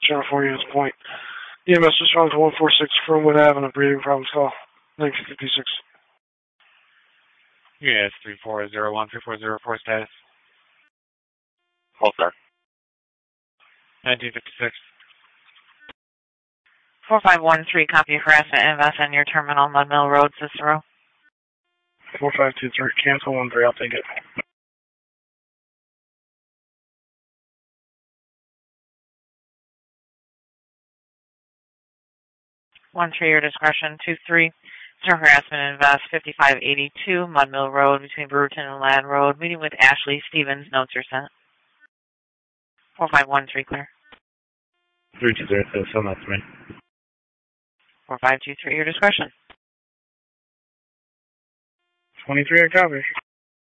Channel 4 units point. EMS response 146 Fernwood Avenue, breathing problems call. 1956. Yes, 3401-3404 status. Hold sir. 1956. 4513, copy harassment invest on your terminal, Mud Mill Road, Cicero. 4523, cancel 13, I'll take it. 13, your discretion. 23, harassment invest 5582, Mud Mill Road, between Brewerton and Ladd Road. Meeting with Ashley Stevens. Notes are sent. 4513, clear. 320, send that to me. 4523, your discretion. 23, I copy.